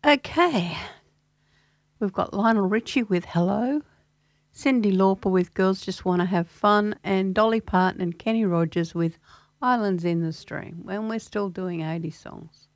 Okay, we've got Lionel Richie with Hello, Cyndi Lauper with Girls Just Want to Have Fun, and Dolly Parton and Kenny Rogers with Islands in the Stream. And we're still doing 80 songs.